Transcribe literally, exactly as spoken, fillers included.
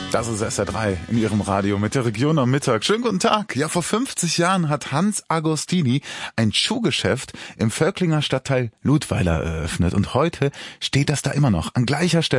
Das ist S R drei in Ihrem Radio mit der Region am Mittag. Schönen guten Tag. Ja, vor fünfzig Jahren hat Hans Agostini ein Schuhgeschäft im Völklinger Stadtteil Ludweiler eröffnet. Und heute steht das da immer noch an gleicher Stelle.